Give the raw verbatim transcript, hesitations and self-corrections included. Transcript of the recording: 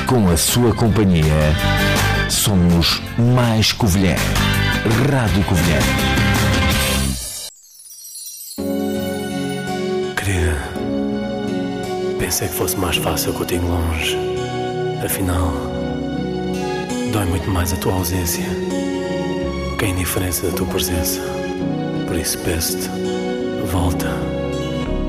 com a sua companhia, somos mais Covilhã. Rádio Covilhã. Querida, pensei que fosse mais fácil contigo longe. Afinal, dói muito mais a tua ausência que a indiferença da tua presença. Por isso peço-te, volta.